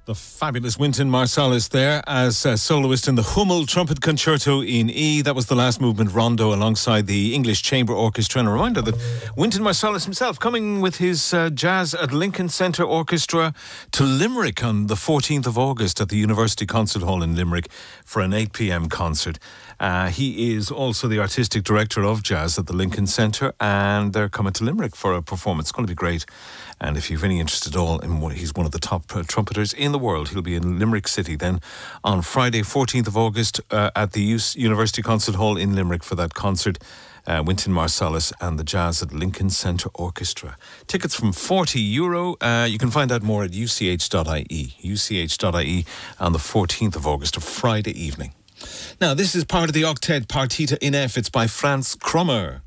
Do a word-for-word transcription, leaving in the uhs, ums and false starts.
The fabulous Wynton Marsalis there as a soloist in the Hummel Trumpet Concerto in E. That was the last movement rondo alongside the English Chamber Orchestra. And a reminder that Wynton Marsalis himself coming with his uh, Jazz at Lincoln Centre Orchestra to Limerick on the fourteenth of August at the University Concert Hall in Limerick for an eight p.m. concert. Uh, he is also the artistic director of Jazz at the Lincoln Centre, and they're coming to Limerick for a performance. It's going to be great. And if you've any interest at all in what, he's one of the top uh, trumpeters in the world. He'll be in Limerick City then on Friday, fourteenth of August uh, at the U- University Concert Hall in Limerick for that concert. Uh, Wynton Marsalis and the Jazz at Lincoln Centre Orchestra. Tickets from forty euro. Uh, you can find out more at u c h dot i e. u c h dot i e on the fourteenth of August, a Friday evening. Now, this is part of the octet Partita in F. It's by Franz Krummer.